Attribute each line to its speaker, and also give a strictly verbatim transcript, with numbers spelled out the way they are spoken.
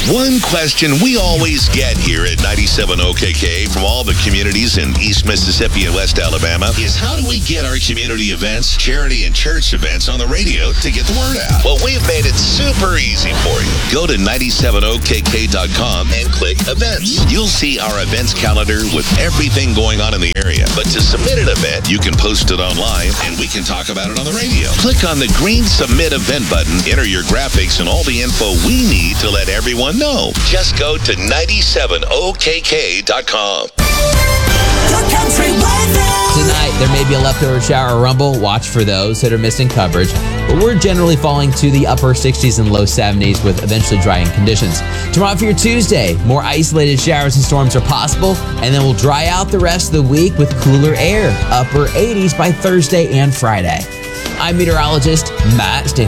Speaker 1: One question we always get here at ninety-seven O K K from all the communities in East Mississippi and West Alabama is how do we get our community events, charity and church events on the radio to get the word out? Well, we've made it super easy for you. Go to ninety-seven O K K dot com and click events. You'll see our events calendar with everything going on in the area. But to submit an event, you can post it online and we can talk about it on the radio. Click on the green submit event button, enter your graphics and all the info we need to let everyone know. Just go to ninety-seven O K K dot com.
Speaker 2: Tonight, there may be a leftover shower or rumble. Watch for those that are missing coverage. But we're generally falling to the upper sixties and low seventies with eventually drying conditions. Tomorrow for your Tuesday, more isolated showers and storms are possible, and then we'll dry out the rest of the week with cooler air. Upper eighties by Thursday and Friday. I'm meteorologist Matt Stanley.